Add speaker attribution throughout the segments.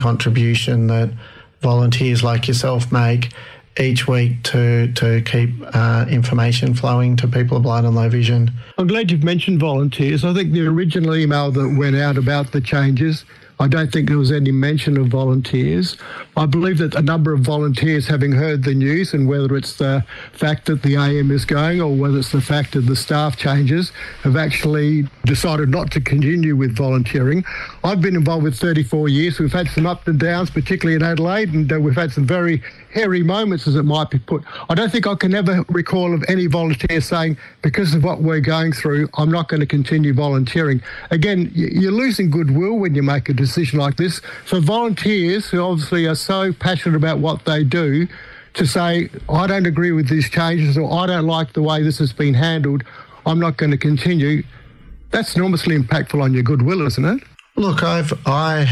Speaker 1: contribution that volunteers like yourself make each week to keep information flowing to people of blind and low vision.
Speaker 2: I'm glad you've mentioned volunteers. I think the original email that went out about the changes, I don't think there was any mention of volunteers. I believe that a number of volunteers, having heard the news, and whether it's the fact that the AM is going or whether it's the fact of the staff changes, have actually decided not to continue with volunteering. I've been involved with 34 years. We've had some ups and downs, particularly in Adelaide, and we've had some very hairy moments, as it might be put. I don't think I can ever recall of any volunteer saying, because of what we're going through, I'm not going to continue volunteering. Again, you're losing goodwill when you make a decision like this. So volunteers who obviously are so passionate about what they do, to say, I don't agree with these changes, or I don't like the way this has been handled, I'm not going to continue, that's enormously impactful on your goodwill, isn't it?
Speaker 1: Look, I'm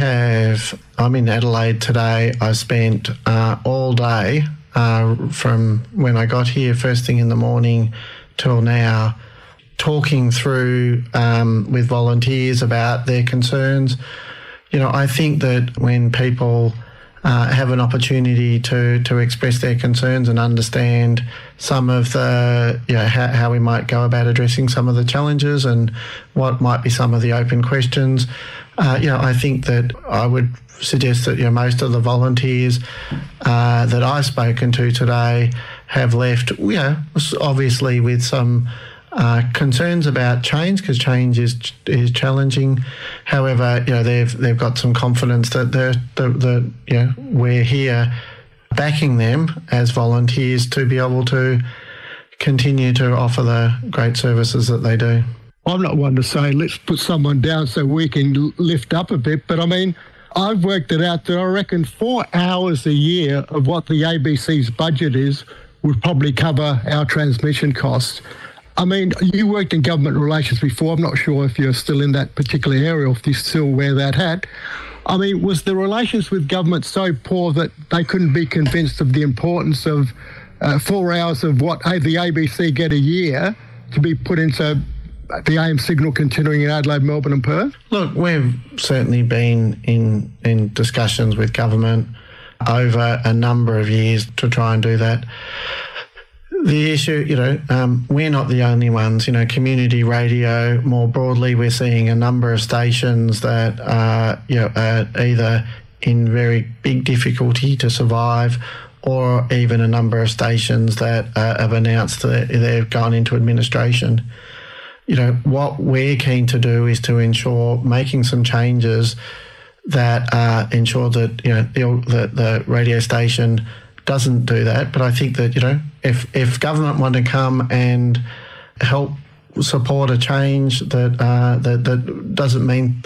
Speaker 1: in Adelaide today. I spent all day from when I got here first thing in the morning till now talking through with volunteers about their concerns. You know, I think that when people have an opportunity to express their concerns and understand some of the, how we might go about addressing some of the challenges and what might be some of the open questions, I think that I would suggest that most of the volunteers that I've spoken to today have left, obviously with some concerns about change, because change is challenging. However, they've got some confidence that we're here backing them as volunteers to be able to continue to offer the great services that they do.
Speaker 2: I'm not one to say let's put someone down so we can lift up a bit, but I mean, I've worked it out that I reckon 4 hours a year of what the ABC's budget is would probably cover our transmission costs. I mean, you worked in government relations before. I'm not sure if you're still in that particular area or if you still wear that hat. I mean, was the relations with government so poor that they couldn't be convinced of the importance of 4 hours of what the ABC get a year to be put into the AM signal continuing in Adelaide, Melbourne and Perth?
Speaker 1: Look, we've certainly been in discussions with government over a number of years to try and do that. The issue, we're not the only ones. Community radio, more broadly, we're seeing a number of stations that are either in very big difficulty to survive, or even a number of stations that have announced that they've gone into administration. What we're keen to do is to ensure making some changes that ensure that the radio station doesn't do that. But I think that if government want to come and help support a change that doesn't mean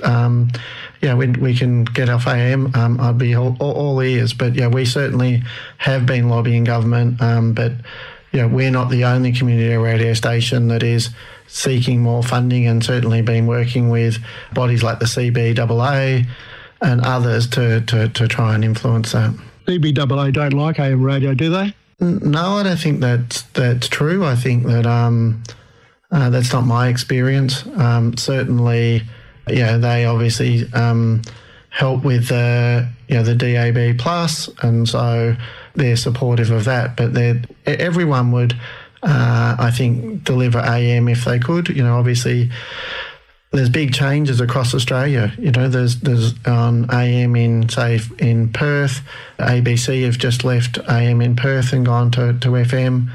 Speaker 1: we can get off AM, I'd be all ears. But we certainly have been lobbying government. But we're not the only community radio station that is seeking more funding, and certainly been working with bodies like the CBAA and others to try and influence that.
Speaker 2: CBAA don't like AM radio, do they?
Speaker 1: No, I don't think that's true. I think that that's not my experience. Certainly, they obviously help with the DAB plus, and so they're supportive of that. But everyone would, I think, deliver AM if they could. Obviously, there's big changes across Australia. There's on AM in Perth. ABC have just left AM in Perth and gone to FM.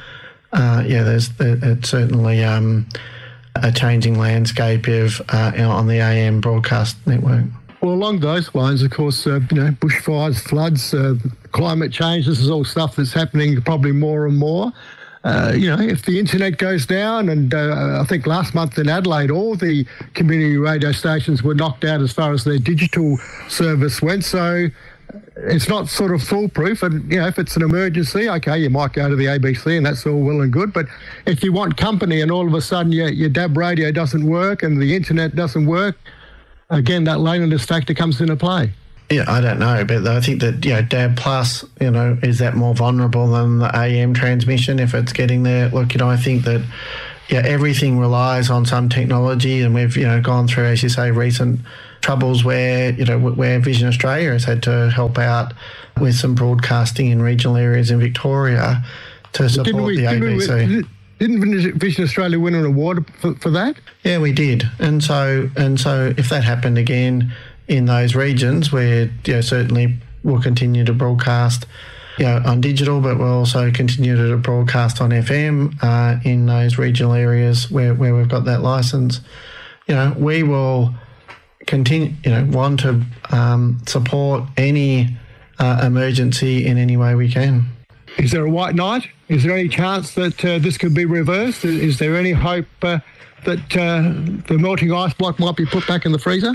Speaker 1: It's certainly a changing landscape on the AM broadcast network.
Speaker 2: Well, along those lines, of course, bushfires, floods, climate change, this is all stuff that's happening probably more and more. If the internet goes down, and I think last month in Adelaide, all the community radio stations were knocked out as far as their digital service went. So it's not sort of foolproof. And, if it's an emergency, okay, you might go to the ABC and that's all well and good. But if you want company and all of a sudden your DAB radio doesn't work and the internet doesn't work, again, that loneliness factor comes into play.
Speaker 1: Yeah, I don't know, but I think that, DAB plus, is that more vulnerable than the AM transmission if it's getting there? Look, I think that, everything relies on some technology, and we've, gone through, as you say, recent troubles where Vision Australia has had to help out with some broadcasting in regional areas in Victoria to support the ABC.
Speaker 2: Didn't Vision Australia win an award for that?
Speaker 1: Yeah, we did. And so if that happened again in those regions, where certainly we'll continue to broadcast on digital, but we'll also continue to broadcast on FM in those regional areas where we've got that licence. We will continue, want to support any emergency in any way we can.
Speaker 2: Is there a white knight? Is there any chance that this could be reversed? Is there any hope that the melting ice block might be put back in the freezer?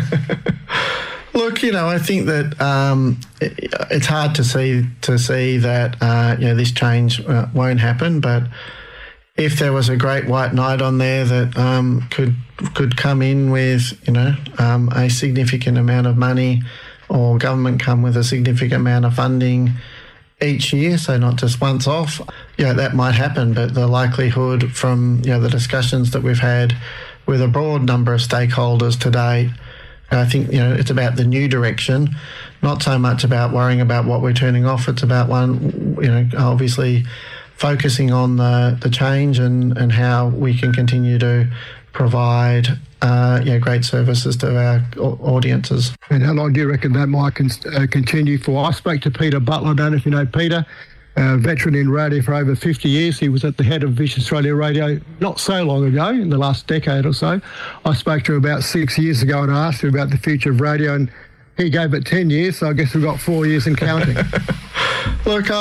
Speaker 1: Look, I think that it's hard to see that this change won't happen. But if there was a great white knight on there that could come in with a significant amount of money, or government come with a significant amount of funding each year, so not just once off, that might happen. But the likelihood from the discussions that we've had with a broad number of stakeholders to date, I think it's about the new direction, not so much about worrying about what we're turning off. It's about obviously focusing on the change and how we can continue to provide great services to our audiences.
Speaker 2: And how long do you reckon that might continue for? I spoke to Peter Butler. I don't know if you know Peter, a veteran in radio for over 50 years. He was at the head of Vision Australia Radio not so long ago, in the last decade or so. I spoke to him about 6 years ago and I asked him about the future of radio, and he gave it 10 years, so I guess we've got 4 years and counting.
Speaker 1: Look,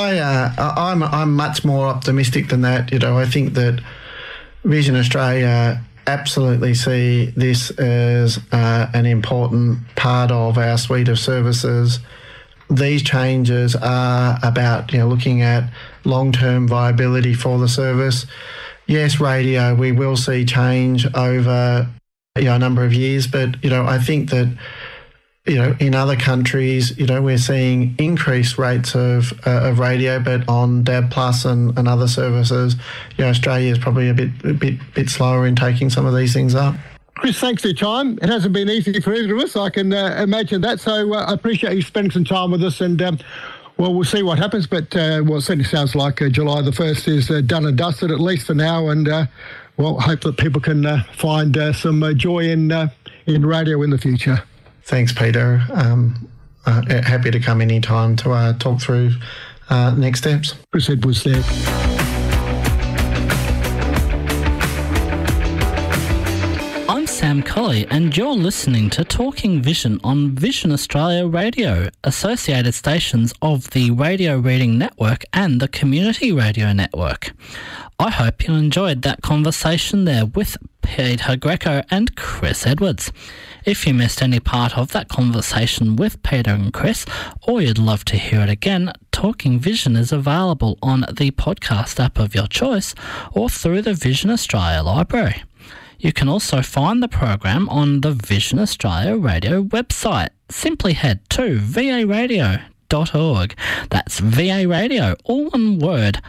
Speaker 1: I'm much more optimistic than that. I think that Vision Australia absolutely see this as an important part of our suite of services. These changes are about looking at long-term viability for the service. Yes, radio, we will see change over a number of years, but I think that in other countries, we're seeing increased rates of radio, but on DAB Plus and other services, Australia is probably a bit slower in taking some of these things up.
Speaker 2: Chris, thanks for your time. It hasn't been easy for either of us, I can imagine that. So I appreciate you spending some time with us, and we'll see what happens. But it certainly sounds like July the 1st is done and dusted, at least for now. And hope that people can find some joy in radio in the future.
Speaker 1: Thanks, Peter. Happy to come anytime to talk through next steps.
Speaker 2: Chris Edwards there.
Speaker 3: I'm Sam Colley, and you're listening to Talking Vision on Vision Australia Radio, associated stations of the Radio Reading Network and the Community Radio Network. I hope you enjoyed that conversation there with Peter Greco and Chris Edwards. If you missed any part of that conversation with Peter and Chris, or you'd love to hear it again, Talking Vision is available on the podcast app of your choice or through the Vision Australia Library. You can also find the program on the Vision Australia Radio website. Simply head to varadio.org. That's VARadio, all one word,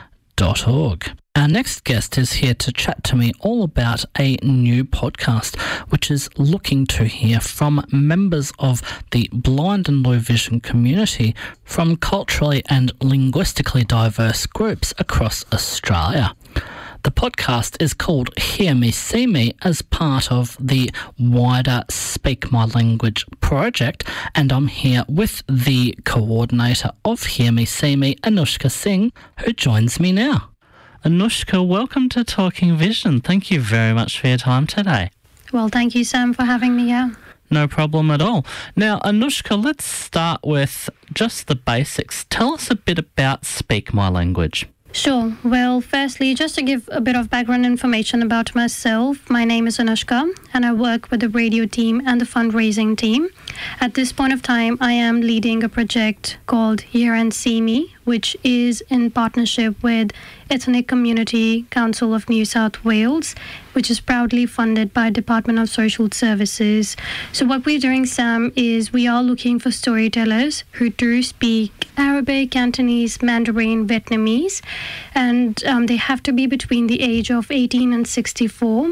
Speaker 3: .org. Our next guest is here to chat to me all about a new podcast which is looking to hear from members of the blind and low vision community from culturally and linguistically diverse groups across Australia. The podcast is called Hear Me, See Me as part of the wider Speak My Language project, and I'm here with the coordinator of Hear Me, See Me, Anushka Singh, who joins me now. Anushka, welcome to Talking Vision. Thank you very much for your time today.
Speaker 4: Well, thank you, Sam, for having me here.
Speaker 3: No problem at all. Now, Anushka, let's start with just the basics. Tell us a bit about Speak My Language.
Speaker 4: Sure. Well, firstly, just to give a bit of background information about myself, my name is Anushka and I work with the radio team and the fundraising team. At this point of time, I am leading a project called Hear and See Me, which is in partnership with Ethnic Community Council of New South Wales, which is proudly funded by Department of Social Services. So what we're doing, Sam, is we are looking for storytellers who do speak Arabic, Cantonese, Mandarin, Vietnamese, and they have to be between the age of 18 and 64.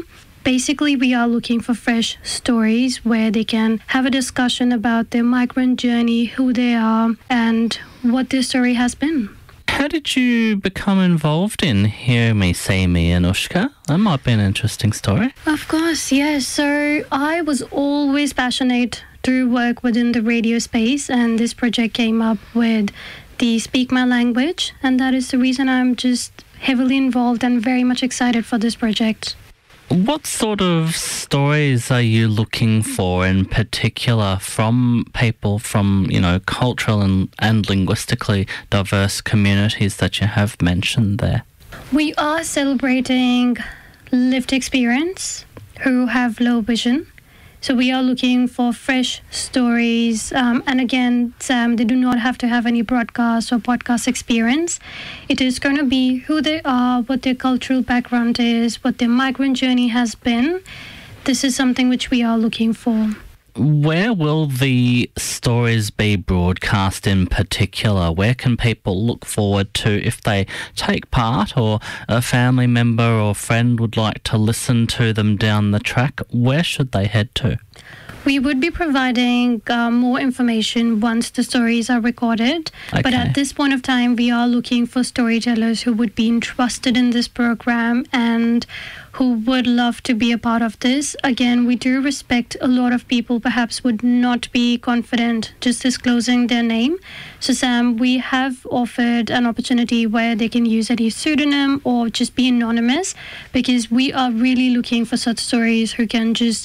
Speaker 4: basically we are looking for fresh stories where they can have a discussion about their migrant journey, who they are, and what their story has been.
Speaker 3: How did you become involved in Hear Me, See Me, Anushka? That might be an interesting story.
Speaker 4: Of course, yes. So I was always passionate to work within the radio space, and this project came up with the Speak My Language, and that is the reason I'm just heavily involved and very much excited for this project.
Speaker 3: What sort of stories are you looking for in particular from people from, cultural and linguistically diverse communities that you have mentioned there?
Speaker 4: We are celebrating lived experience who have low vision. So we are looking for fresh stories. And again, Sam, they do not have to have any broadcast or podcast experience. It is going to be who they are, what their cultural background is, what their migrant journey has been. This is something which we are looking for.
Speaker 3: Where will the stories be broadcast in particular? Where can people look forward to if they take part, or a family member or friend would like to listen to them down the track? Where should they head to?
Speaker 4: We would be providing more information once the stories are recorded.
Speaker 3: Okay.
Speaker 4: But at this point of time, we are looking for storytellers who would be interested in this program and who would love to be a part of this. Again, we do respect a lot of people perhaps would not be confident just disclosing their name. So Sam, we have offered an opportunity where they can use any pseudonym or just be anonymous, because we are really looking for such stories who can just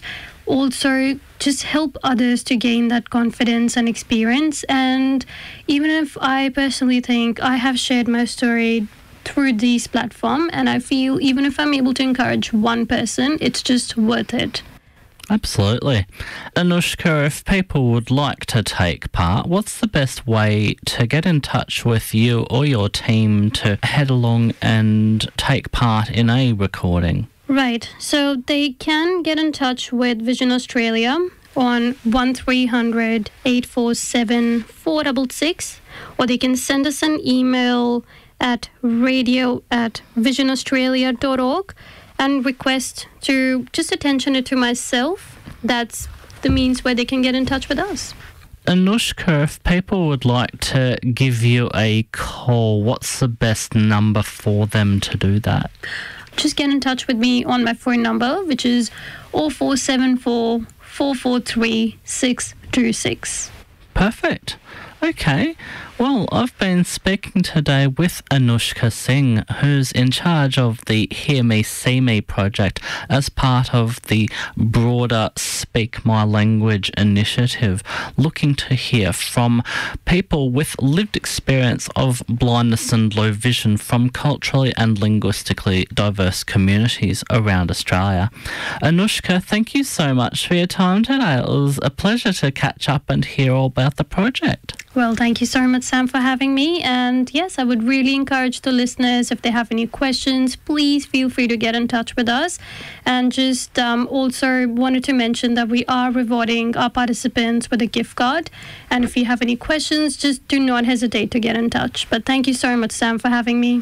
Speaker 4: also just help others to gain that confidence and experience. And even if I personally think I have shared my story through this platform, and I feel even if I'm able to encourage one person, it's just worth it.
Speaker 3: Absolutely. Anushka, if people would like to take part, what's the best way to get in touch with you or your team to head along and take part in a recording?
Speaker 4: Right. So they can get in touch with Vision Australia on 1300 847 466, or they can send us an email at radio@visionaustralia.org and request to just attention it to myself. That's the means where they can get in touch with us.
Speaker 3: Anushka, if people would like to give you a call, what's the best number for them to do that?
Speaker 4: Just get in touch with me on my phone number, which is 0474 443 626.
Speaker 3: Perfect. Okay. Well, I've been speaking today with Anushka Singh, who's in charge of the Hear Me, See Me project as part of the broader Speak My Language initiative, looking to hear from people with lived experience of blindness and low vision from culturally and linguistically diverse communities around Australia. Anushka, thank you so much for your time today. It was a pleasure to catch up and hear all about the project.
Speaker 4: Well, thank you so much, Sam, for having me. And yes, I would really encourage the listeners, if they have any questions, please feel free to get in touch with us. And just also wanted to mention that we are rewarding our participants with a gift card. And if you have any questions, just do not hesitate to get in touch. But thank you so much, Sam, for having me.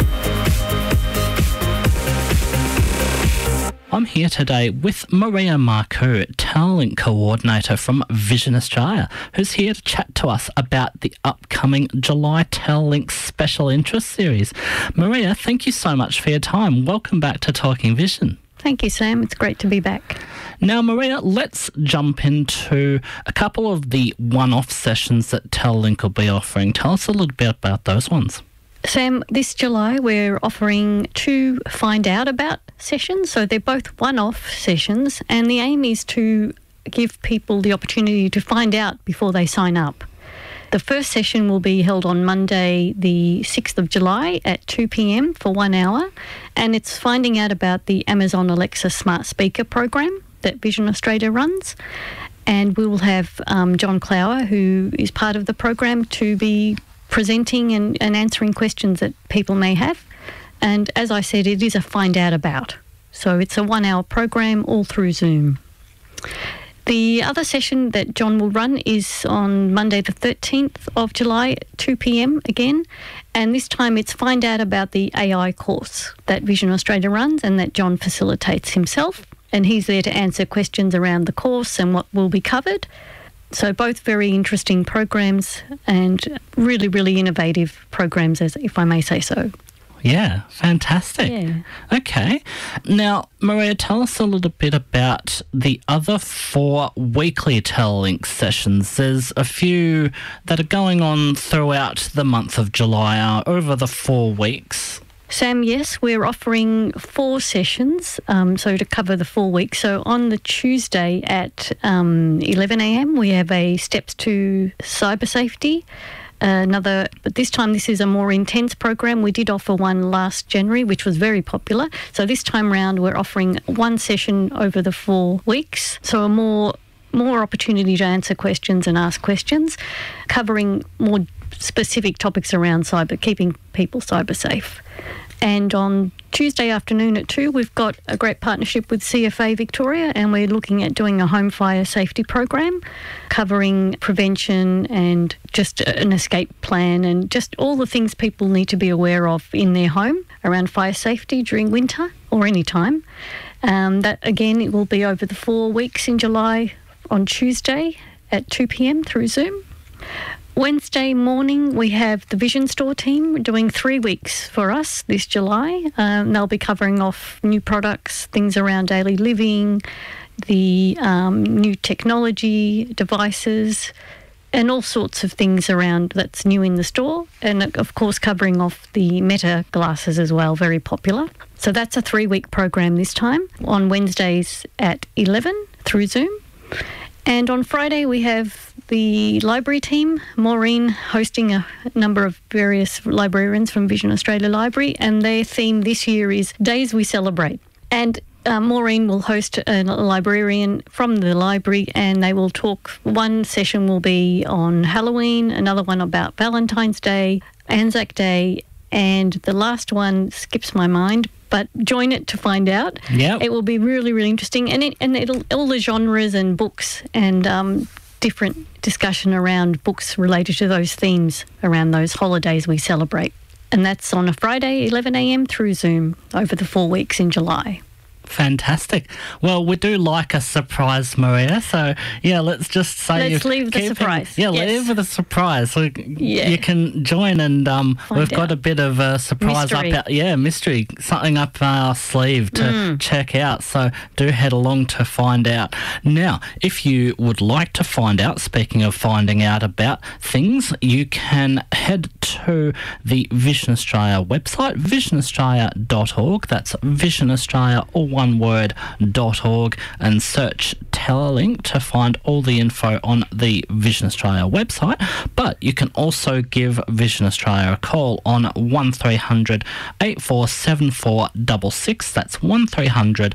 Speaker 3: I'm here today with Maria Marcoux, Talent Coordinator from Vision Australia, who's here to chat to us about the upcoming July TELlink Special Interest Series. Maria, thank you so much for your time. Welcome back to Talking Vision.
Speaker 5: Thank you, Sam. It's great to be back.
Speaker 3: Now, Maria, let's jump into a couple of the one-off sessions that TELlink will be offering. Tell us a little bit about those ones.
Speaker 5: Sam, this July we're offering 2 Find Out About sessions. So they're both one-off sessions, and the aim is to give people the opportunity to find out before they sign up. The first session will be held on Monday, the 6th of July at 2 p.m. for 1 hour, and it's finding out about the Amazon Alexa Smart Speaker program that Vision Australia runs. And we will have John Clower, who is part of the program, to be presenting and answering questions that people may have. And as I said, it is a find out about. So it's a 1 hour program all through Zoom. The other session that John will run is on Monday the 13th of July at 2 p.m. again. And this time it's find out about the AI course that Vision Australia runs and that John facilitates himself. and he's there to answer questions around the course and what will be covered. So both very interesting programs and really, really innovative programs, as if I may say so.
Speaker 3: Yeah, fantastic.
Speaker 5: Yeah.
Speaker 3: Okay. Now, Maria, tell us a little bit about the other 4 weekly Telelink sessions. There's a few that are going on throughout the month of July, over the 4 weeks.
Speaker 5: Sam, yes, we're offering 4 sessions, so to cover the 4 weeks. So on the Tuesday at 11 a.m, we have a Steps to Cyber Safety. But this time this is a more intense program. We did offer one last January, which was very popular. So this time round, we're offering 1 session over the 4 weeks. So a more opportunity to answer questions and ask questions, covering more specific topics around keeping people cyber safe. And on Tuesday afternoon at 2, we've got a great partnership with CFA Victoria, and we're looking at doing a home fire safety program covering prevention and just an escape plan and just all the things people need to be aware of in their home around fire safety during winter or any time. That, again, it will be over the 4 weeks in July on Tuesday at 2 p.m. through Zoom. Wednesday morning, we have the Vision Store team doing 3 weeks for us this July. They'll be covering off new products, things around daily living, the new technology, devices, and all sorts of things around that's new in the store. And, of course, covering off the Meta glasses as well, very popular. So that's a 3-week program this time on Wednesdays at 11 through Zoom. And on Friday, we have the library team, Maureen, hosting a number of various librarians from Vision Australia Library, and their theme this year is Days We Celebrate. And Maureen will host a librarian from the library, and they will talk. One session will be on Halloween, another one about Valentine's Day, Anzac Day, and the last one skips my mind, but join it to find out.
Speaker 3: Yep.
Speaker 5: It will be really, really interesting. And it'll all the genres and books and different discussion around books related to those themes around those holidays we celebrate. And that's on a Friday, 11 a.m. through Zoom over the 4 weeks in July.
Speaker 3: Fantastic. Well, we do like a surprise, Maria. So, yeah, let's just say...
Speaker 5: Let's leave the surprise.
Speaker 3: Yeah, leave with a surprise. So you can join and we've got a bit of a surprise
Speaker 5: mystery.
Speaker 3: up our... Yeah, mystery. Something up our sleeve to check out. So do head along to find out. Now, if you would like to find out, speaking of finding out about things, you can head to the Vision Australia website, visionaustralia.org. That's Vision Australia, all one word.org, and search Telelink to find all the info on the Vision Australia website. But you can also give Vision Australia a call on 1300 847466. That's 1300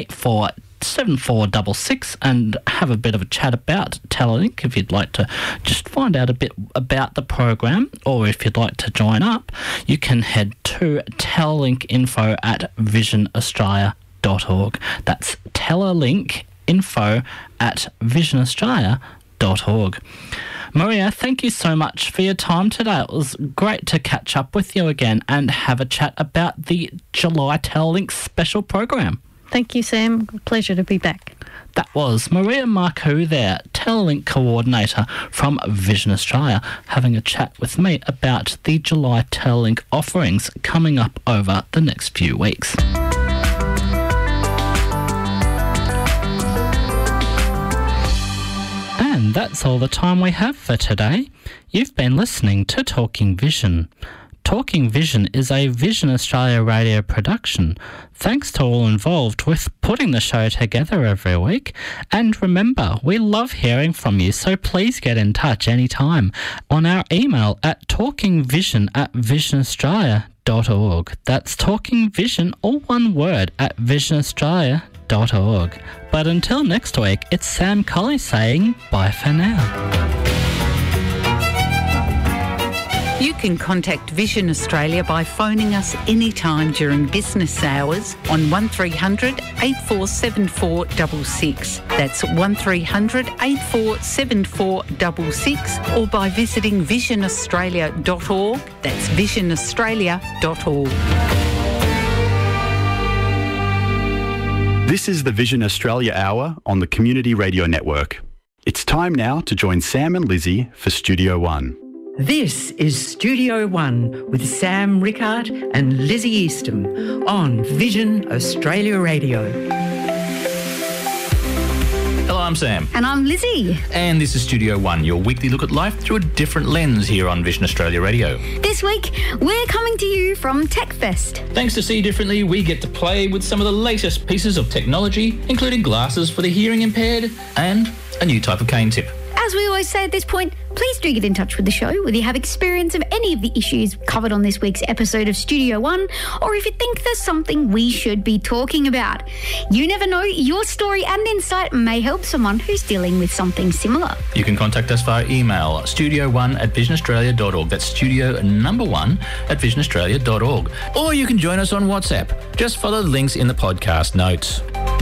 Speaker 3: 847466, and have a bit of a chat about Telelink if you'd like to just find out a bit about the program, or if you'd like to join up, you can head to telelinkinfo at visionaustralia.org. That's telelinkinfo at visionaustralia.org. Maria, thank you so much for your time today. It was great to catch up with you again and have a chat about the July Telelink special program.
Speaker 5: Thank you, Sam. Pleasure to be back.
Speaker 3: That was Maria Marcoux there, Telelink coordinator from Vision Australia, having a chat with me about the July Telelink offerings coming up over the next few weeks. And that's all the time we have for today. You've been listening to Talking Vision. Talking Vision is a Vision Australia radio production. Thanks to all involved with putting the show together every week. And remember, we love hearing from you, so please get in touch anytime on our email at talkingvision@visionaustralia.org. That's Talking Vision, all one word, at visionaustralia.org. But until next week, it's Sam Colley saying bye for now.
Speaker 6: You can contact Vision Australia by phoning us anytime during business hours on 1300 847466. That's 1300 847466, or by visiting visionaustralia.org. That's visionaustralia.org.
Speaker 7: This is the Vision Australia Hour on the Community Radio Network. It's time now to join Sam and Lizzie for Studio One.
Speaker 8: This is Studio One with Sam Rickard and Lizzie Eastham on Vision Australia Radio.
Speaker 9: Hello, I'm Sam.
Speaker 10: And I'm Lizzie.
Speaker 9: And this is Studio One, your weekly look at life through a different lens here on Vision Australia Radio.
Speaker 10: This week, we're coming to you from TechFest.
Speaker 9: Thanks to See Differently, we get to play with some of the latest pieces of technology, including glasses for the hearing impaired and a new type of cane tip.
Speaker 10: As we always say at this point, please do get in touch with the show whether you have experience of any of the issues covered on this week's episode of Studio One, or if you think there's something we should be talking about. You never know, your story and insight may help someone who's dealing with something similar.
Speaker 9: You can contact us via email, studio1@visionaustralia.org. That's studio number 1 at visionaustralia.org. Or you can join us on WhatsApp. Just follow the links in the podcast notes.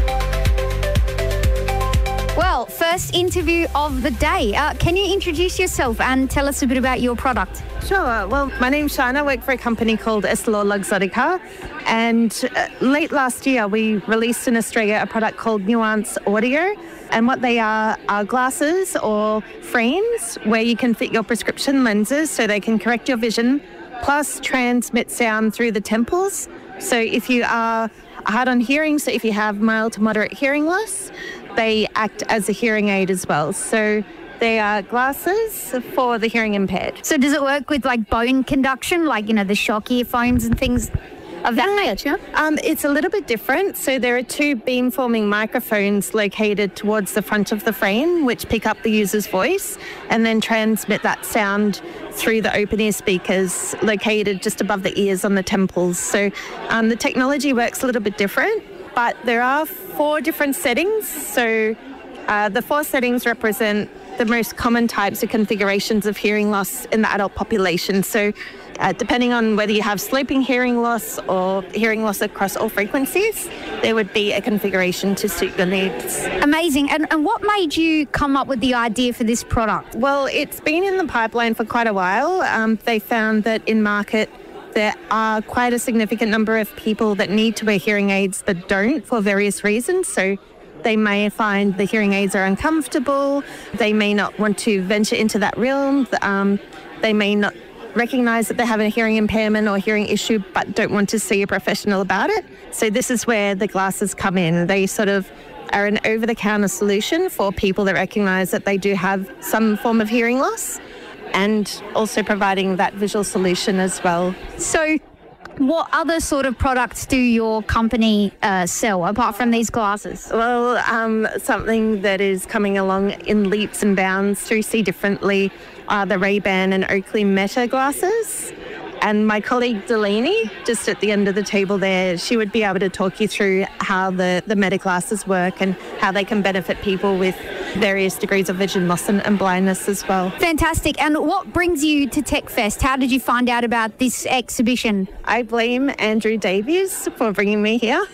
Speaker 10: Well, first interview of the day. Can you introduce yourself and tell us a bit about your product?
Speaker 11: Sure. Well, my name's Shana. I work for a company called Essilor Luxottica. And late last year, we released in Australia a product called Nuance Audio. And what they are glasses or frames where you can fit your prescription lenses so they can correct your vision, plus transmit sound through the temples. So if you are hard on hearing, so if you have mild to moderate hearing loss, they act as a hearing aid as well. So they are glasses for the hearing impaired.
Speaker 10: So does it work with like bone conduction, like, the shock earphones and things of that nature?
Speaker 11: It's a little bit different. So there are 2 beam-forming microphones located towards the front of the frame, which pick up the user's voice and then transmit that sound through the open ear speakers located just above the ears on the temples. So the technology works a little bit different, but there are 4 different settings. So the 4 settings represent the most common types of configurations of hearing loss in the adult population. So depending on whether you have sloping hearing loss or hearing loss across all frequencies, there would be a configuration to suit your needs.
Speaker 10: Amazing. And what made you come up with the idea for this product?
Speaker 11: Well, it's been in the pipeline for quite a while. They found that in market, there are quite a significant number of people that need to wear hearing aids that don't for various reasons. So they may find the hearing aids are uncomfortable. They may not want to venture into that realm. They may not recognise that they have a hearing impairment or hearing issue but don't want to see a professional about it. So this is where the glasses come in. They sort of are an over-the-counter solution for people that recognise that they do have some form of hearing loss, and also providing that visual solution as well.
Speaker 10: So what other sort of products do your company sell apart from these glasses?
Speaker 11: Well, something that is coming along in leaps and bounds through See Differently are the Ray-Ban and Oakley Meta glasses. And my colleague Delaney, just at the end of the table there, she would be able to talk you through how the Meta glasses work and how they can benefit people with various degrees of vision loss and blindness as well.
Speaker 10: Fantastic. And what brings you to TechFest? How did you find out about this exhibition?
Speaker 11: I blame Andrew Davies for bringing me here.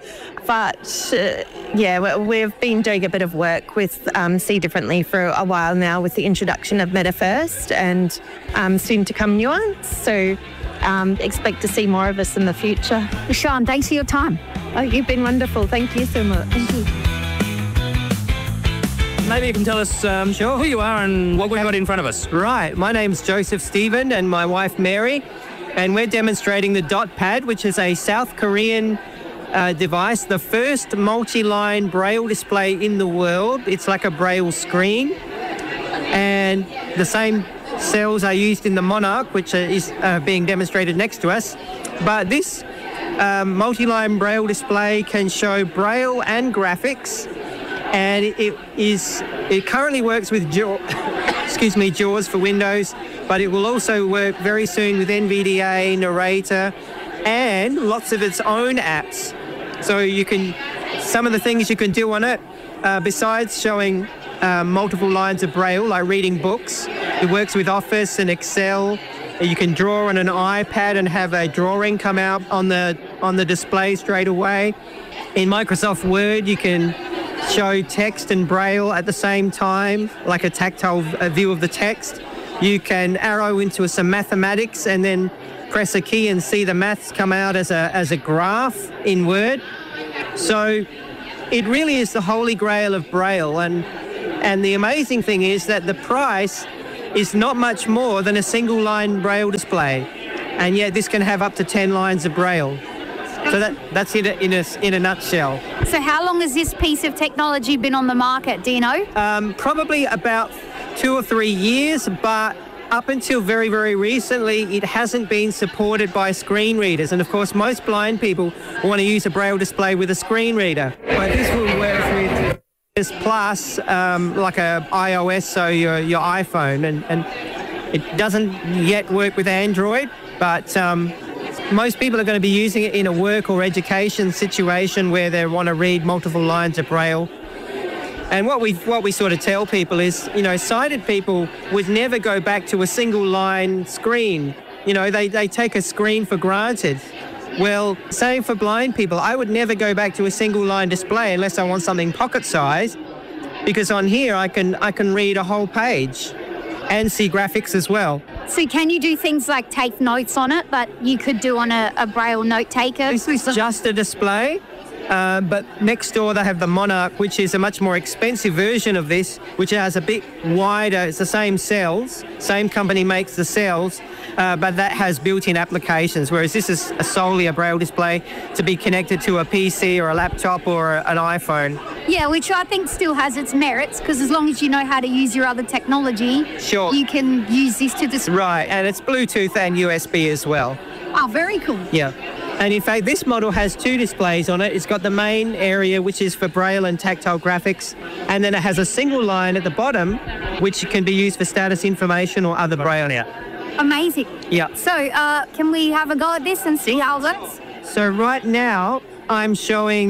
Speaker 11: But we've been doing a bit of work with See Differently for a while now with the introduction of Meta First and soon to come Nuance. So expect to see more of us in the future.
Speaker 10: Sean, thanks for your time.
Speaker 11: Oh, you've been wonderful. Thank you so much. Thank you.
Speaker 12: Maybe you can tell us, who you are and what we've got in front of us.
Speaker 13: Right. My name's Joseph Stephen and my wife Mary, and we're demonstrating the DotPad, which is a South Korean device, the first multi-line Braille display in the world. It's like a Braille screen, and the same cells are used in the Monarch, which is being demonstrated next to us. But this multi-line Braille display can show Braille and graphics, and it currently works with JAWS for Windows, but it will also work very soon with NVDA, Narrator, and lots of its own apps. So some of the things you can do on it, besides showing multiple lines of Braille, like reading books, it works with Office and Excel. You can draw on an iPad and have a drawing come out on the display straight away. In Microsoft Word, you can show text and Braille at the same time, like a tactile view of the text. You can arrow into some mathematics and then press a key and see the maths come out as a graph in Word. So it really is the holy grail of Braille. And the amazing thing is that the price is not much more than a single line Braille display. And yet this can have up to 10 lines of Braille. So that's it in a nutshell.
Speaker 10: So how long has this piece of technology been on the market, do you know?
Speaker 13: Probably about 2 or 3 years, but up until very, very recently, it hasn't been supported by screen readers. And of course, most blind people want to use a Braille display with a screen reader. But this will work with this Plus, like a iOS, so your iPhone. And it doesn't yet work with Android, but most people are going to be using it in a work or education situation where they want to read multiple lines of Braille. And what we sort of tell people is, sighted people would never go back to a single line screen. They take a screen for granted. Well, same for blind people. I would never go back to a single line display unless I want something pocket size, because on here I can read a whole page and see graphics as well.
Speaker 10: So can you do things like take notes on it, but you could do on a Braille note taker?
Speaker 13: This is just a display, but next door they have the Monarch, which is a much more expensive version of this, which has a bit wider. It's the same cells, same company makes the cells, but that has built-in applications, whereas this is solely a Braille display to be connected to a PC or a laptop or an iPhone.
Speaker 10: Yeah, which I think still has its merits, because as long as you know how to use your other technology,
Speaker 13: sure,
Speaker 10: you can use this to display.
Speaker 13: Right, and it's Bluetooth and USB as well.
Speaker 10: Oh, very cool.
Speaker 13: Yeah. And in fact, this model has 2 displays on it. It's got the main area, which is for Braille and tactile graphics, and then it has a single line at the bottom, which can be used for status information or other Braille.
Speaker 10: Amazing.
Speaker 13: Yeah.
Speaker 10: So, can we have a go at this and see how that's?
Speaker 13: So right now, I'm showing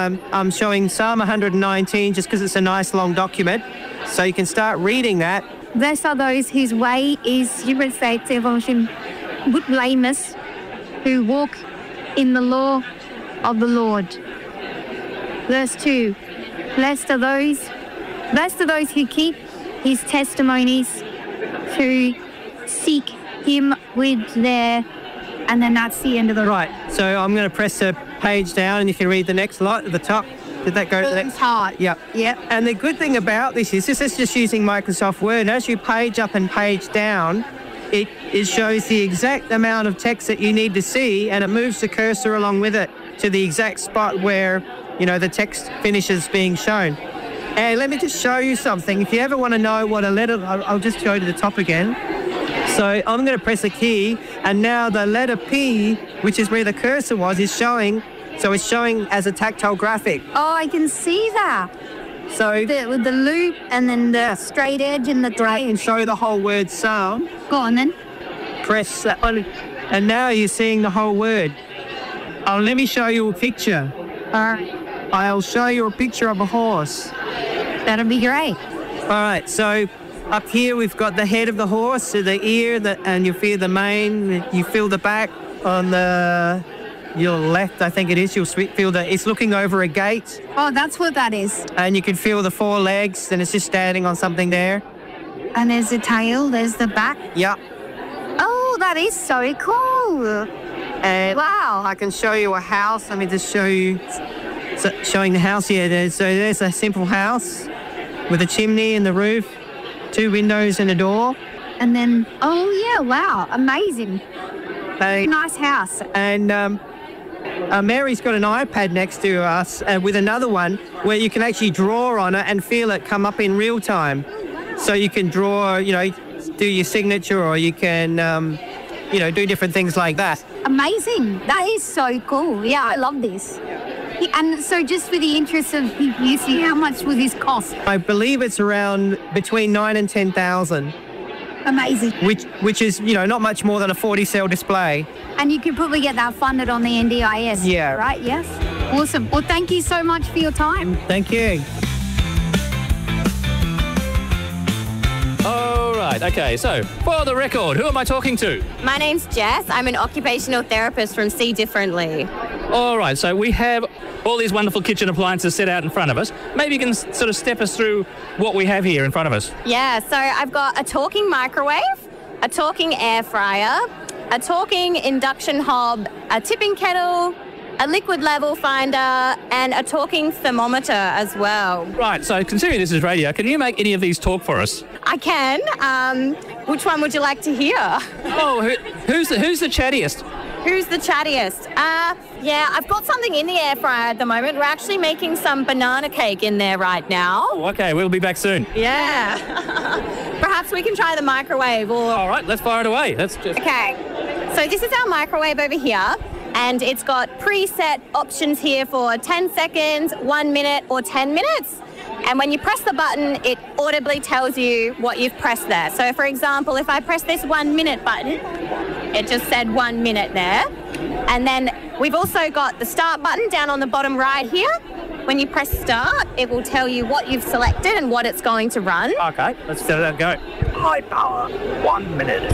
Speaker 13: Psalm 119 just because it's a nice long document. So you can start reading that.
Speaker 10: Blessed are those whose way is, you would say, blameless, who walk in the law of the Lord. Verse 2, blessed are those who keep his testimonies, who seek him with their, and then that's the end of the...
Speaker 13: Right, so I'm going to press the page down and you can read the next lot at the top. Did that go to the next
Speaker 10: part?
Speaker 13: Yep.
Speaker 10: Yep.
Speaker 13: And the good thing about this is this is just using Microsoft Word. As you page up and page down, it shows the exact amount of text that you need to see, and it moves the cursor along with it to the exact spot where, the text finishes being shown. And let me just show you something. If you ever want to know what a letter... I'll just go to the top again. So I'm going to press a key, and now the letter P, which is where the cursor was, is showing. So it's showing as a tactile graphic.
Speaker 10: Oh, I can see that.
Speaker 13: So
Speaker 10: with the loop and then the straight edge and the grey.
Speaker 13: And show the whole word Psalm.
Speaker 10: Go on then.
Speaker 13: Press that one, and now you're seeing the whole word. Oh, let me show you a picture.
Speaker 10: All right.
Speaker 13: I'll show you a picture of a horse.
Speaker 10: That'll be great.
Speaker 13: All right, so up here we've got the head of the horse, so the ear, and you feel the mane, you feel the back on your left, I think it is. You'll feel that it's looking over a gate.
Speaker 10: Oh, that's what that is.
Speaker 13: And you can feel the 4 legs, and it's just standing on something there.
Speaker 10: And there's the tail, there's the back.
Speaker 13: Yep.
Speaker 10: Oh, that is so cool.
Speaker 13: And
Speaker 10: wow.
Speaker 13: I can show you a house. Let me just show you, showing the house here. There's a simple house with a chimney and the roof, 2 windows and a door.
Speaker 10: And then, oh yeah, wow, amazing. Nice house.
Speaker 13: And Mary's got an iPad next to us with another one where you can actually draw on it and feel it come up in real time. So you can draw, do your signature, or you can, do different things like that.
Speaker 10: Amazing. That is so cool. Yeah, I love this. And so just for the interest of you see, how much will this cost?
Speaker 13: I believe it's around between 9,000 and 10,000.
Speaker 10: Amazing.
Speaker 13: Which is, not much more than a 40-cell display.
Speaker 10: And you could probably get that funded on the NDIS.
Speaker 13: Yeah.
Speaker 10: Right, yes. Awesome. Well, thank you so much for your time.
Speaker 13: Thank you.
Speaker 9: All right, okay, so for the record, who am I talking to?
Speaker 14: My name's Jess. I'm an occupational therapist from See Differently.
Speaker 9: All right, so we have all these wonderful kitchen appliances set out in front of us. Maybe you can sort of step us through what we have here in front of us.
Speaker 14: Yeah, so I've got a talking microwave, a talking air fryer, a talking induction hob, a tipping kettle, a liquid level finder, and a talking thermometer as well.
Speaker 12: Right, so considering this is radio, can you make any of these talk for us?
Speaker 14: I can. Which one would you like to hear?
Speaker 12: Oh, who's the chattiest?
Speaker 14: Who's the chattiest? Yeah, I've got something in the air fryer at the moment. We're actually making some banana cake in there right now.
Speaker 12: Oh, okay, we'll be back soon.
Speaker 14: Yeah. Perhaps we can try the microwave or...
Speaker 12: All right, let's fire it away.
Speaker 14: Okay, so this is our microwave over here, and it's got preset options here for 10 seconds, 1 minute, or 10 minutes. And when you press the button, it audibly tells you what you've pressed there. So, for example, if I press this 1 minute button, it just said 1 minute there. And then we've also got the start button down on the bottom right here. When you press start, it will tell you what you've selected and what it's going to run.
Speaker 12: Okay, let's let that go.
Speaker 14: High power, 1 minute.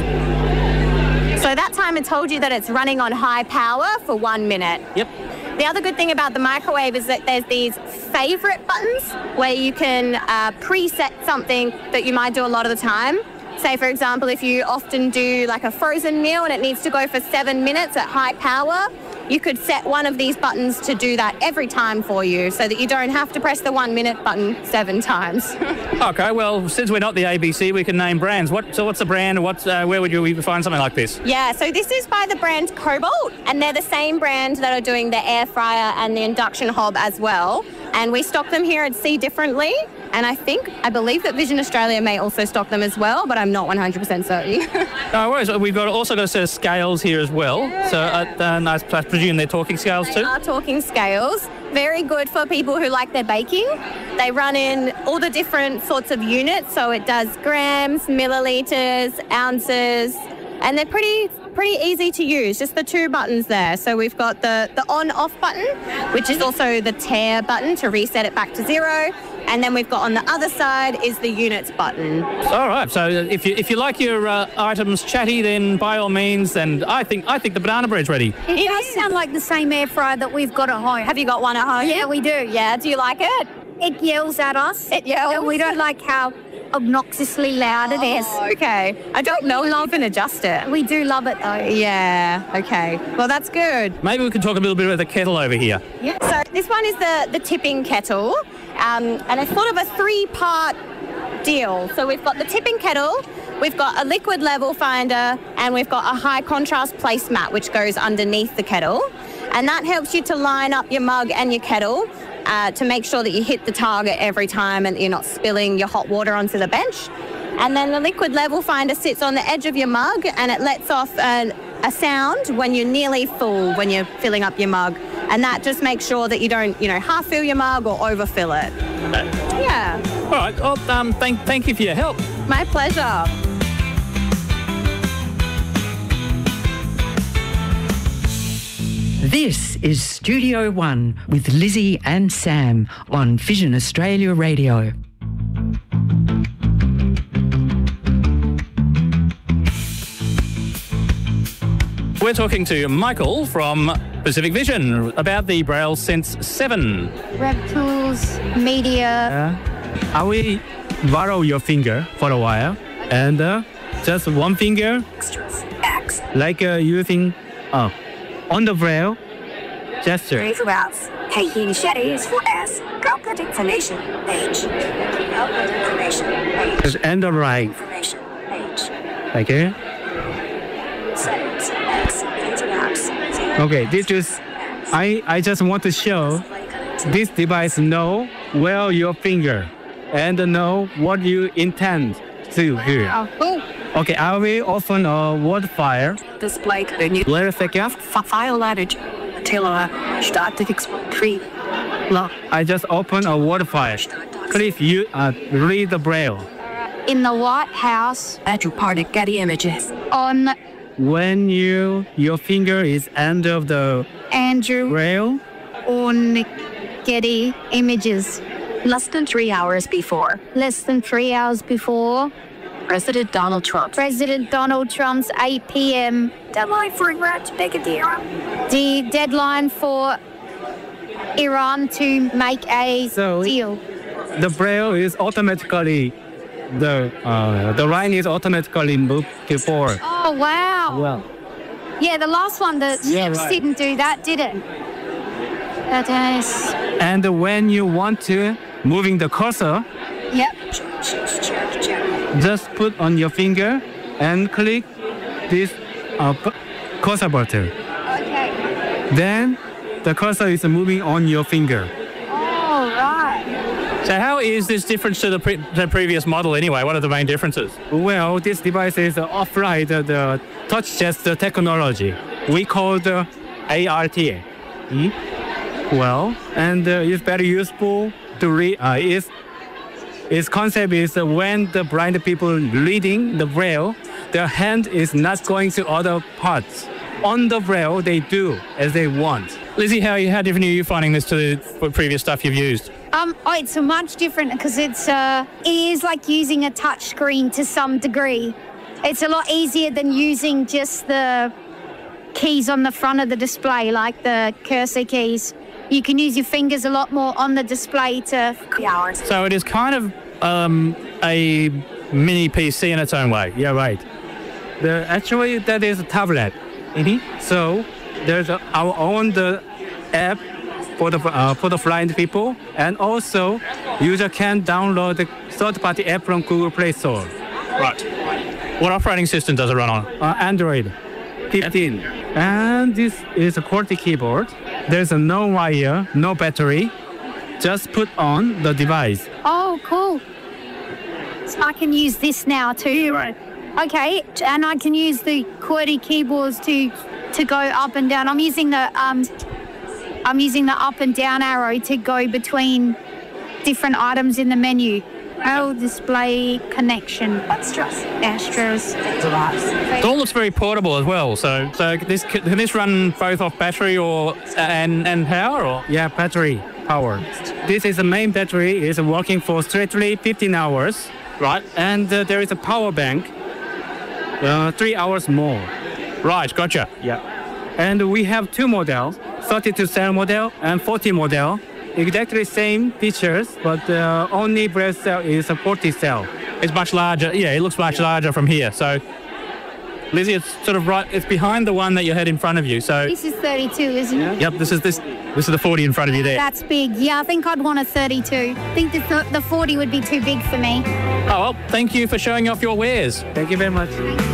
Speaker 14: So that time it told you that it's running on high power for 1 minute.
Speaker 12: Yep.
Speaker 14: The other good thing about the microwave is that there's these favourite buttons where you can preset something that you might do a lot of the time. Say, for example, if you often do like a frozen meal and it needs to go for 7 minutes at high power, you could set one of these buttons to do that every time for you so that you don't have to press the 1 minute button 7 times.
Speaker 12: Okay, well, since we're not the ABC, we can name brands. What's the brand? Where would you find something like this?
Speaker 14: Yeah, so this is by the brand Cobalt, and they're the same brand that are doing the air fryer and the induction hob as well. And we stock them here at Sea differently. And I believe that Vision Australia may also stock them as well, but I'm not 100% certain.
Speaker 12: No worries. We've also got a set of scales here as well. So I presume they're talking scales too?
Speaker 14: They are talking scales. Very good for people who like their baking. They run in all the different sorts of units. So it does grams, millilitres, ounces, and they're pretty easy to use, just the 2 buttons there. So we've got the on-off button, which is also the tear button to reset it back to 0. And then we've got on the other side is the units button.
Speaker 12: All right. So if you like your items chatty, then by all means, then I think the banana bread's ready.
Speaker 10: It does sound like the same air fryer that we've got at home.
Speaker 14: Have you got one at home?
Speaker 10: Yeah, we do.
Speaker 14: Yeah. Do you like it?
Speaker 10: It yells at us.
Speaker 14: It yells?
Speaker 10: And we don't like how obnoxiously loud it is.
Speaker 14: Okay. I don't know if you can adjust it.
Speaker 10: We do love it though.
Speaker 14: Yeah. Okay. Well, that's good.
Speaker 12: Maybe we can talk a little bit about the kettle over here.
Speaker 14: Yeah. So this one is the tipping kettle, and it's sort of a 3-part deal. So we've got the tipping kettle, we've got a liquid level finder, and we've got a high contrast placemat which goes underneath the kettle, and that helps you to line up your mug and your kettle to make sure that you hit the target every time and you're not spilling your hot water onto the bench. And then the liquid level finder sits on the edge of your mug and it lets off a sound when you're nearly full, when you're filling up your mug. And that just makes sure that you don't, half fill your mug or overfill it. Yeah.
Speaker 12: All right. Well, thank you for your help.
Speaker 14: My pleasure.
Speaker 8: This is Studio One with Lizzie and Sam on Vision Australia Radio.
Speaker 12: We're talking to Michael from Pacific Vision about the Braille Sense 7.
Speaker 10: RevTools, media.
Speaker 15: I will borrow your finger for a while and just one finger, like using on the Braille gesture.
Speaker 16: Taking shadows for S. Broken information page. Broken information page.
Speaker 15: Just and the right.
Speaker 16: Information page.
Speaker 15: Okay.
Speaker 16: Settings X. Interrupts.
Speaker 15: Okay, this is I just want to show this device know where your finger and know what you intend to do. Okay, I will open a Word file.
Speaker 16: Display the new
Speaker 15: Wait a second.
Speaker 16: file language. Until statistics 3.
Speaker 15: I just open a Word file. Please you read the Braille.
Speaker 10: In the White House.
Speaker 16: At your party, Getty Images.
Speaker 10: On
Speaker 15: When your finger is under the
Speaker 10: Andrew
Speaker 15: Braille.
Speaker 10: On Getty Images.
Speaker 16: Less than 3 hours before.
Speaker 10: Less than 3 hours before.
Speaker 16: President Donald Trump.
Speaker 10: President Donald Trump's 8 p.m.
Speaker 16: Deadline for Iran to make a deal.
Speaker 10: The deadline for Iran to make a deal.
Speaker 15: The Braille is automatically the line is automatically moved to forward.
Speaker 10: Oh wow!
Speaker 15: Well,
Speaker 10: yeah, the last one that didn't do that, did it? That is.
Speaker 15: And when you want to moving the cursor,
Speaker 10: Yep.
Speaker 15: just put on your finger and click this cursor button.
Speaker 10: Okay.
Speaker 15: Then the cursor is moving on your finger.
Speaker 10: All right.
Speaker 12: So how is this different to the previous model anyway? What are the main differences?
Speaker 15: Well, this device is offline the touch gesture technology. We call the ART. Well, and it's very useful to read. Its concept is when the blind people reading the braille, their hand is not going to other parts. On the braille, they do as they want.
Speaker 12: Lizzie, how different are you finding this to the previous stuff you've used?
Speaker 10: It's much different because it is like using a touch screen to some degree. It's a lot easier than using just the keys on the front of the display, like the cursor keys. You can use your fingers a lot more on the display to...
Speaker 12: So it is kind of a mini PC in its own way.
Speaker 15: Yeah, right. Actually, that is a tablet. So there's our own app for the blind people, and also user can download the third-party app from Google Play Store.
Speaker 12: Right. What operating system does it run on?
Speaker 15: Android 15. And this is a QWERTY keyboard. There's no wire, no battery. Just put on the device.
Speaker 10: Oh, cool. So I can use this now too. Right. Okay, and I can use the QWERTY keyboards to go up and down. I'm using the up and down arrow to go between different items in the menu. Oh, display connection. Astros.
Speaker 12: It all looks very portable as well. So can this run both off battery and power or?
Speaker 15: Yeah, battery power. This is the main battery. It's working for strictly 15 hours.
Speaker 12: Right.
Speaker 15: And there is a power bank. 3 hours more.
Speaker 12: Right, gotcha.
Speaker 15: Yeah. And we have two models, 32-cell model and 40 model. Exactly same features, but only braille cell is a 40-cell.
Speaker 12: It's much larger. Yeah, it looks much larger from here. So, Lizzie, it's sort of right. It's behind the one that you had in front of you. So
Speaker 10: this is 32, isn't it?
Speaker 12: Yep. This is the 40 in front of you there.
Speaker 10: That's big. Yeah, I think I'd want a 32. I think the 40 would be too big for me.
Speaker 12: Oh well, thank you for showing off your wares.
Speaker 15: Thank you very much.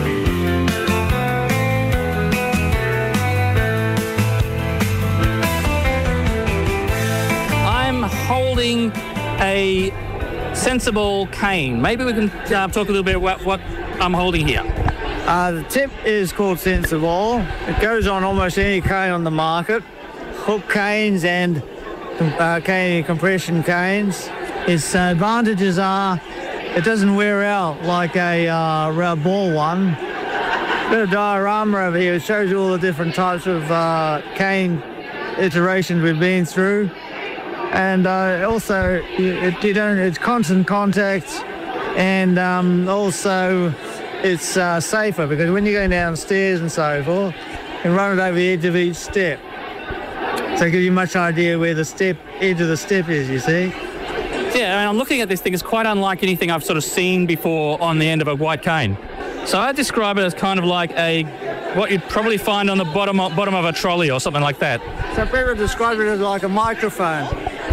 Speaker 12: Holding a sensible cane. Maybe we can talk a little bit about what I'm holding here.
Speaker 17: The tip is called Sensible. It goes on almost any cane on the market. Hook canes and compression canes. Its advantages are it doesn't wear out like a round ball one. Got a diorama over here. It shows you all the different types of cane iterations we've been through. And also, it's constant contact, and also it's safer because when you're going downstairs and so forth, you can run it over the edge of each step. So it gives you much idea where the edge of the step is, you see.
Speaker 12: Yeah, I mean, I'm looking at this thing. It's quite unlike anything I've sort of seen before on the end of a white cane. So I describe it as kind of like what you'd probably find on the bottom of a trolley or something like that.
Speaker 17: So people describe it as like a microphone.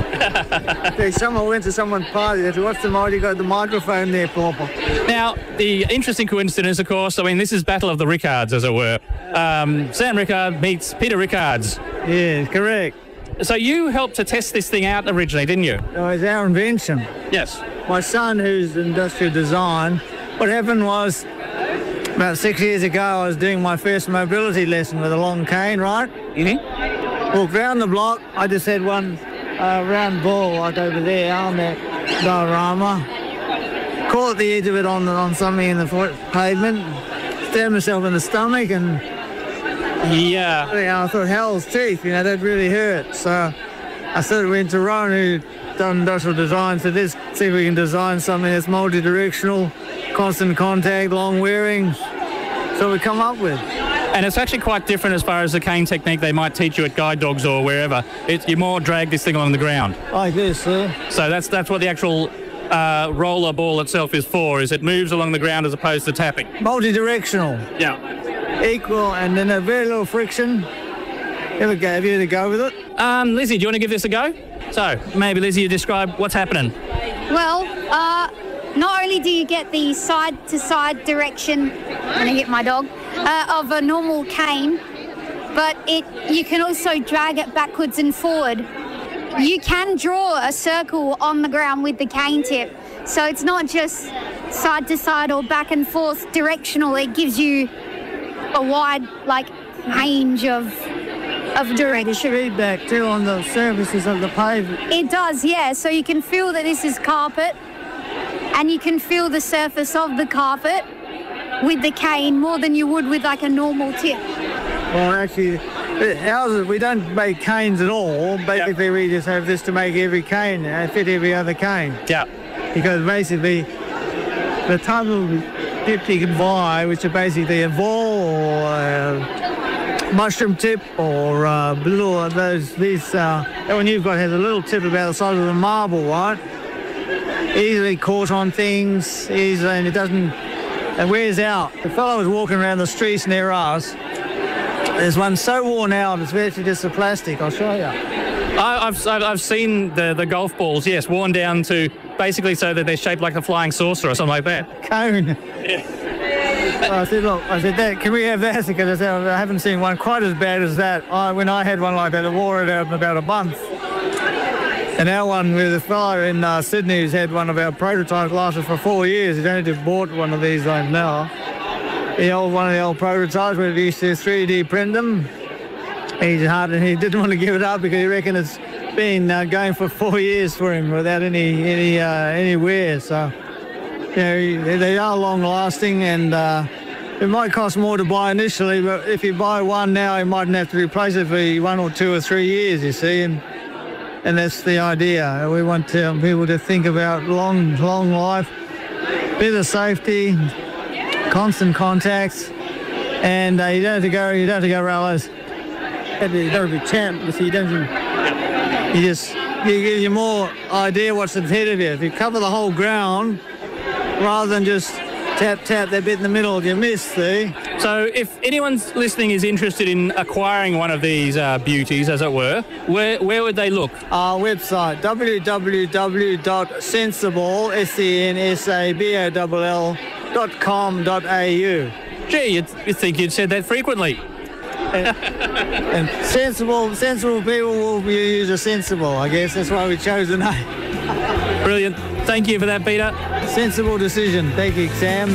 Speaker 17: Someone went to someone's party. They said, "What's the matter? You got the microphone there, Papa?"
Speaker 12: Now, the interesting coincidence, of course, I mean, this is Battle of the Rickards, as it were. Sam Rickard meets Peter Rickards.
Speaker 17: Yeah, correct.
Speaker 12: So you helped to test this thing out originally, didn't you?
Speaker 17: No, it's our invention.
Speaker 12: Yes.
Speaker 17: My son, who's industrial design, what happened was about 6 years ago, I was doing my first mobility lesson with a long cane, right?
Speaker 12: Mm-hmm.
Speaker 17: Walked round the block. I just had one round ball like over there on that diorama. Caught the edge of it on something in the pavement. Stabbed myself in the stomach and...
Speaker 12: Yeah.
Speaker 17: I thought, hell's teeth, that really hurt. So I sort of went to Ron, who'd done industrial design, so let's see if we can design something that's multi-directional, constant contact, long wearing. So we come up with.
Speaker 12: And it's actually quite different as far as the cane technique they might teach you at guide dogs or wherever. You more drag this thing along the ground.
Speaker 17: Like this, sir.
Speaker 12: So that's what the actual roller ball itself is for, is it moves along the ground as opposed to tapping.
Speaker 17: Multi-directional.
Speaker 12: Yeah.
Speaker 17: Equal, and then a very little friction. Have you had a go with it?
Speaker 12: Lizzie, do you want to give this a go? So, maybe, Lizzie, you describe what's happening.
Speaker 10: Well, not only do you get the side-to-side direction, I'm going to hit my dog, of a normal cane, but you can also drag it backwards and forward. You can draw a circle on the ground with the cane tip, so it's not just side-to-side or back and forth directional. It gives you a wide, range of direction.
Speaker 17: Feedback too on the surfaces of the pavement.
Speaker 10: It does, yeah. So you can feel that this is carpet, and you can feel the surface of the carpet with the cane more than you would with a normal tip.
Speaker 17: Well, actually, ours, we don't make canes at all. Basically, we just have this to make every cane fit every other cane.
Speaker 12: Yeah.
Speaker 17: Because basically, the type of tip you can buy, which are basically a ball or mushroom tip or blue, or that one you've got has a little tip about the size of a marble, right? Easily caught on things, and it wears out. The fellow was walking around the streets near us. There's one so worn out, it's virtually just a plastic. I'll show you.
Speaker 12: I've seen the golf balls, yes, worn down to basically so that they're shaped like a flying saucer or something like that.
Speaker 17: Cone.
Speaker 12: Yeah.
Speaker 17: I said, can we have that? Because I haven't seen one quite as bad as that. When I had one like that, I wore it out in about a month. And our one with a fellow in Sydney who's had one of our prototypes lasted for 4 years. He's only just bought one of these now. One of the old prototypes where we used to 3D print them. He didn't want to give it up because he reckoned it's been going for 4 years for him without any wear. So, they are long lasting, and it might cost more to buy initially, but if you buy one now, you mightn't have to replace it for 1 or 2 or 3 years, you see, and that's the idea. We want people to think about long life, bit of safety, constant contacts, and you don't have to go rallies. You don't have to champ. You give you more idea what's ahead of you. If you cover the whole ground rather than just tap that bit in the middle, you miss, see?
Speaker 12: So if anyone's listening is interested in acquiring one of these beauties, as it were, where would they look?
Speaker 17: Our website, www.sensable.com.au.
Speaker 12: Gee, you'd think you'd said that frequently.
Speaker 17: And sensible people will use a sensible, I guess. That's why we chose the name.
Speaker 12: Brilliant. Thank you for that, Peter.
Speaker 17: Sensible decision. Thank you, Sam.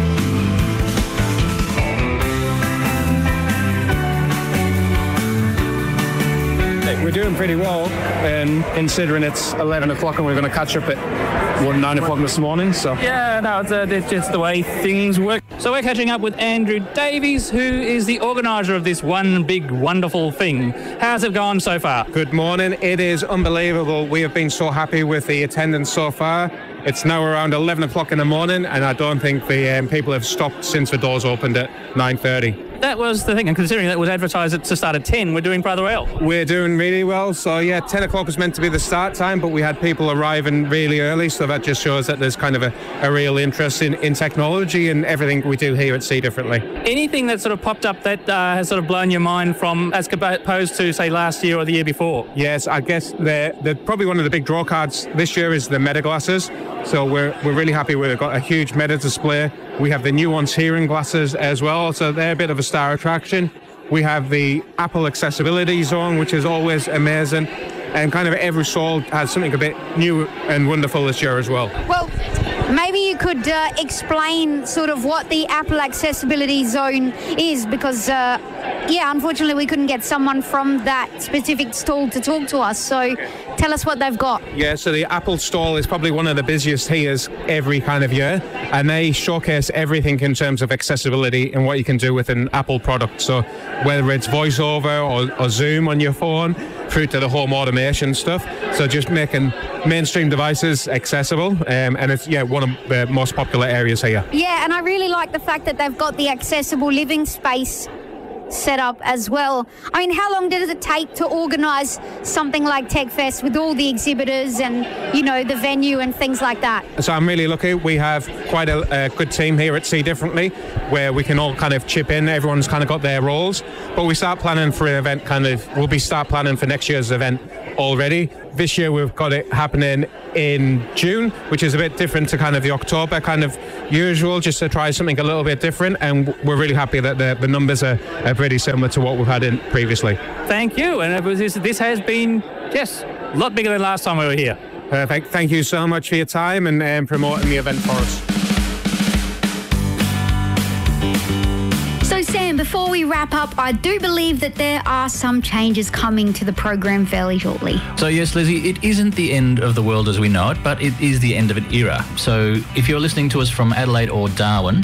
Speaker 18: We're doing pretty well, and considering it's 11 o'clock and we're going to catch up at 9 o'clock this morning, so...
Speaker 12: Yeah, no, it's just the way things work. So we're catching up with Andrew Davies, who is the organiser of this one big, wonderful thing. How's it gone so far?
Speaker 18: Good morning. It is unbelievable. We have been so happy with the attendance so far. It's now around 11 o'clock in the morning, and I don't think the people have stopped since the doors opened at 9:30.
Speaker 12: That was the thing, and considering that was advertised to start at 10, we're doing rather well.
Speaker 18: We're doing really well. So, yeah, 10 o'clock was meant to be the start time, but we had people arriving really early, so that just shows that there's kind of a real interest in technology and everything we do here at See Differently.
Speaker 12: Anything that sort of popped up that has sort of blown your mind from as opposed to, say, last year or the year before?
Speaker 18: Yes, I guess probably one of the big draw cards this year is the Meta glasses. So we're really happy with it. We've got a huge Meta display. We have the nuanced hearing glasses as well, so they're a bit of a star attraction. We have the Apple Accessibility Zone, which is always amazing, and kind of every stall has something a bit new and wonderful this year as well.
Speaker 10: Well, maybe you could explain sort of what the Apple Accessibility Zone is, because, unfortunately we couldn't get someone from that specific stall to talk to us, so tell us what they've got.
Speaker 18: Yeah, so the Apple stall is probably one of the busiest here every kind of year, and they showcase everything in terms of accessibility and what you can do with an Apple product. So whether it's VoiceOver or Zoom on your phone, through to the home automation stuff. So just making mainstream devices accessible, and it's one of the most popular areas here.
Speaker 10: Yeah, and I really like the fact that they've got the accessible living space set up as well. I mean, how long does it take to organise something like TechFest with all the exhibitors and, you know, the venue and things like that?
Speaker 18: So I'm really lucky. We have quite a good team here at See Differently, where we can all kind of chip in. Everyone's kind of got their roles, but we start planning for an event we'll start planning for next year's event already. This year we've got it happening in June, which is a bit different to kind of the October kind of usual, just to try something a little bit different, and we're really happy that the numbers are pretty similar to what we've had in previously.
Speaker 12: Thank you, and this has been, yes, a lot bigger than last time we were here.
Speaker 18: Perfect. Thank you so much for your time and promoting the event for us.
Speaker 10: So, Sam, before we wrap up, I do believe that there are some changes coming to the program fairly shortly.
Speaker 9: So yes, Lizzie, it isn't the end of the world as we know it, but it is the end of an era. So if you're listening to us from Adelaide or Darwin,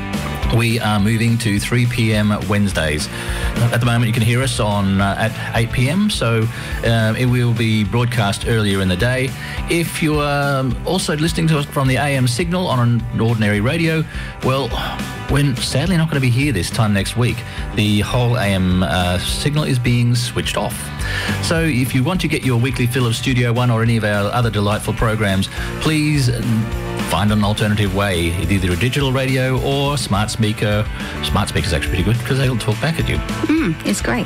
Speaker 9: we are moving to 3 p.m. Wednesdays. At the moment, you can hear us on at 8 p.m, so it will be broadcast earlier in the day. If you are also listening to us from the AM signal on an ordinary radio, well, we're sadly not going to be here this time next week. The whole AM signal is being switched off. So if you want to get your weekly fill of Studio One or any of our other delightful programs, please find an alternative way, either a digital radio or smart speaker. Smart speaker's actually pretty good because they'll talk back at you.
Speaker 10: It's great.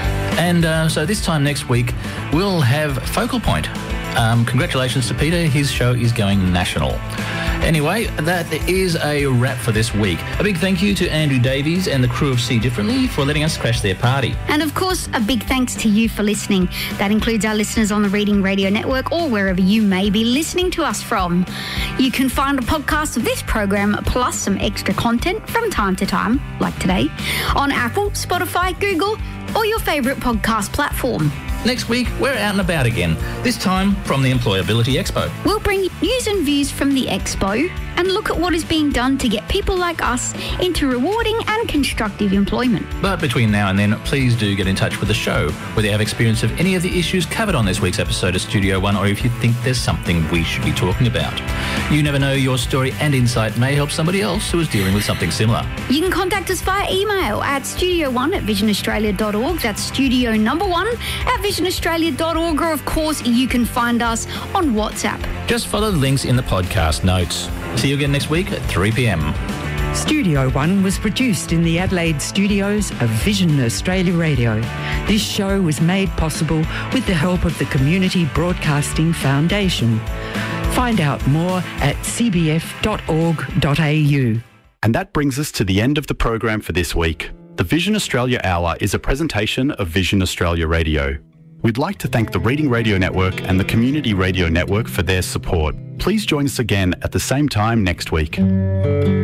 Speaker 9: And so this time next week, we'll have Focal Point. Congratulations to Peter. His show is going national. Anyway, that is a wrap for this week. A big thank you to Andrew Davies and the crew of See Differently for letting us crash their party.
Speaker 10: And of course, a big thanks to you for listening. That includes our listeners on the Reading Radio Network or wherever you may be listening to us from. You can find a podcast of this program plus some extra content from time to time, like today, on Apple, Spotify, Google, or your favourite podcast platform.
Speaker 9: Next week, we're out and about again, this time from the Employability Expo.
Speaker 10: We'll bring you news and views from the Expo and look at what is being done to get people like us into rewarding and constructive employment.
Speaker 9: But between now and then, please do get in touch with the show, whether you have experience of any of the issues covered on this week's episode of Studio One, or if you think there's something we should be talking about. You never know, your story and insight may help somebody else who is dealing with something similar.
Speaker 10: You can contact us via email at studio1@visionaustralia.org. That's studio number 1 at visionaustralia.org, or of course you can find us on WhatsApp.
Speaker 9: Just follow the links in the podcast notes. See you again next week at 3 p.m.
Speaker 8: Studio One was produced in the Adelaide studios of Vision Australia Radio. This show was made possible with the help of the Community Broadcasting Foundation. Find out more at cbf.org.au.
Speaker 7: And that brings us to the end of the program for this week. The Vision Australia Hour is a presentation of Vision Australia Radio. We'd like to thank the Reading Radio Network and the Community Radio Network for their support. Please join us again at the same time next week.